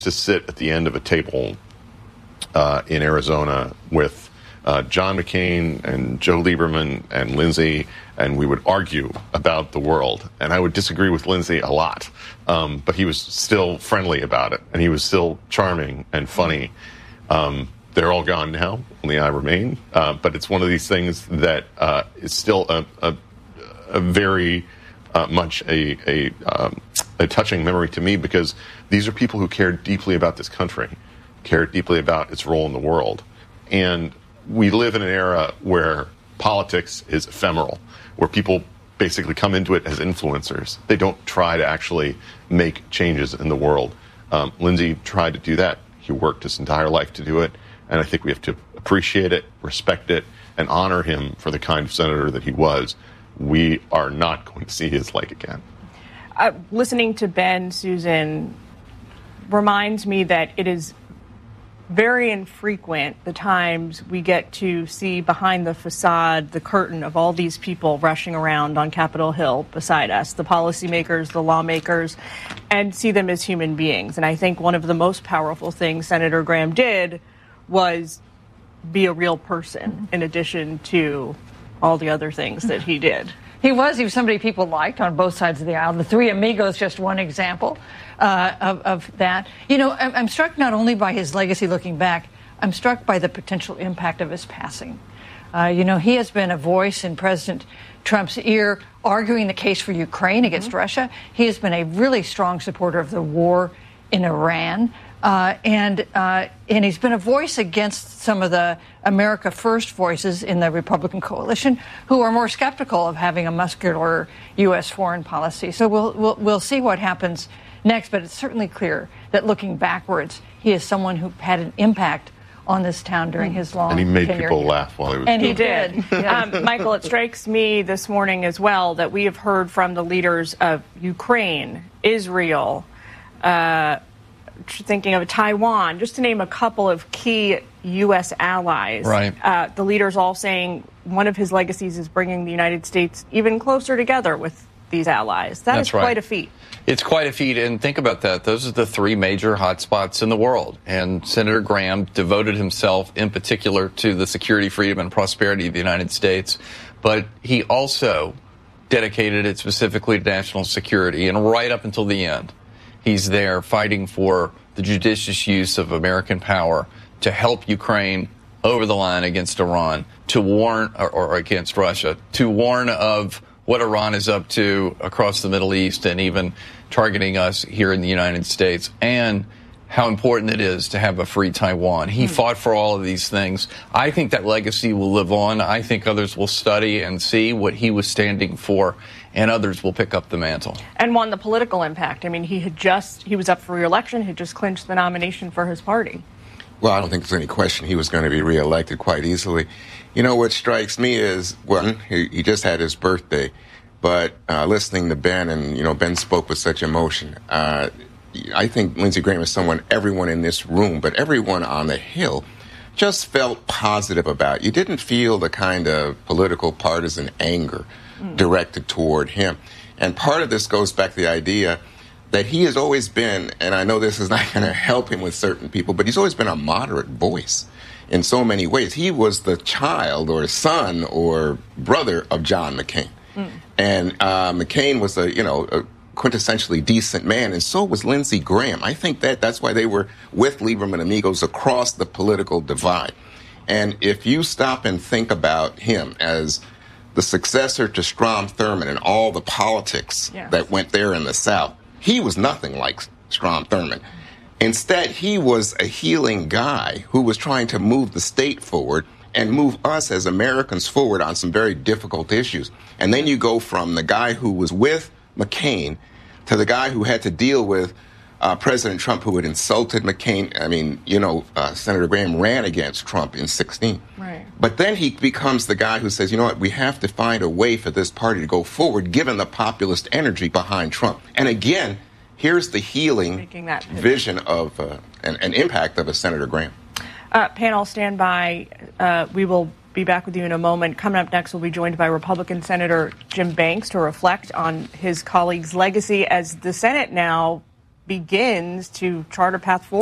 to sit at the end of a table in Arizona with John McCain and Joe Lieberman and Lindsey, and we would argue about the world. And I would disagree with Lindsey a lot, but he was still friendly about it, and he was still charming and funny. They're all gone now, only I remain. But it's one of these things that is still a very much a touching memory to me, because these are people who cared deeply about this country, cared deeply about its role in the world. And we live in an era where politics is ephemeral, where people basically come into it as influencers. They don't try to actually make changes in the world. Lindsey tried to do that. He worked his entire life to do it. And I think we have to appreciate it, respect it, and honor him for the kind of senator that he was. We are not going to see his like again. Listening to Ben, Susan, reminds me that it is very infrequent the times we get to see behind the facade, the curtain of all these people rushing around on Capitol Hill beside us, the policymakers, the lawmakers, and see them as human beings. And I think one of the most powerful things Senator Graham did was be a real person, in addition to all the other things that he did. He was somebody people liked on both sides of the aisle. The Three Amigos, just one example of that. You know, I'm struck not only by his legacy looking back, I'm struck by the potential impact of his passing. You know, he has been a voice in President Trump's ear, arguing the case for Ukraine against Russia. He has been a really strong supporter of the war in Iran. And he's been a voice against some of the America First voices in the Republican coalition, who are more skeptical of having a muscular U.S. foreign policy. So we'll see what happens next. But it's certainly clear that looking backwards, he is someone who had an impact on this town during his long tenure. And he made people laugh while he was doing it. And he did. Michael, it strikes me this morning as well that we have heard from the leaders of Ukraine, Israel, thinking of Taiwan, just to name a couple of key U.S. allies. Right. The leaders all saying one of his legacies is bringing the United States even closer together with these allies. That's quite a feat. It's quite a feat, and think about that. Those are the three major hotspots in the world, and Senator Graham devoted himself in particular to the security, freedom, and prosperity of the United States, but he also dedicated it specifically to national security, and right up until the end, he's there fighting for the judicious use of American power to help Ukraine over the line against Iran, to warn, or against Russia, to warn of what Iran is up to across the Middle East and even targeting us here in the United States, and how important it is to have a free Taiwan. He fought for all of these things. I think that legacy will live on. I think others will study and see what he was standing for, and others will pick up the mantle. And won the political impact. I mean, he was up for re-election, he just clinched the nomination for his party. Well, I don't think there's any question he was going to be re-elected quite easily. You know, what strikes me is, well, he just had his birthday, but listening to Ben, and, you know, Ben spoke with such emotion. I think Lindsey Graham is someone everyone in this room, but everyone on the Hill, just felt positive about. You didn't feel the kind of political partisan anger directed toward him. And part of this goes back to the idea that he has always been, and I know this is not going to help him with certain people, but he's always been a moderate voice in so many ways. He was the child or son or brother of John McCain. And McCain was a quintessentially decent man, and so was Lindsey Graham. I think that's why they were with Lieberman Amigos across the political divide. And if you stop and think about him as the successor to Strom Thurmond and all the politics that went there in the South, he was nothing like Strom Thurmond. Instead, he was a healing guy who was trying to move the state forward and move us as Americans forward on some very difficult issues. And then you go from the guy who was with McCain to the guy who had to deal with President Trump, who had insulted McCain. I mean, Senator Graham ran against Trump in 2016. Right. But then he becomes the guy who says, you know what, we have to find a way for this party to go forward, given the populist energy behind Trump. And again, here's the healing vision of an impact of a Senator Graham. Panel, stand by. We will be back with you in a moment. Coming up next, we'll be joined by Republican Senator Jim Banks to reflect on his colleague's legacy as the Senate now begins to chart a path forward.